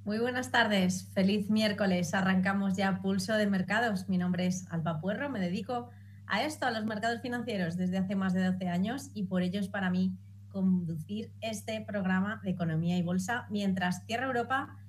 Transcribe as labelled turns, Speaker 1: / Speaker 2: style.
Speaker 1: Muy buenas tardes, feliz miércoles. Arrancamos ya Pulso de Mercados. Mi nombre es Alba Puerro, me dedico a esto, a los mercados financieros, desde hace más de 12 años y por ello es para mí conducir este programa de economía y bolsa mientras Tierra Europa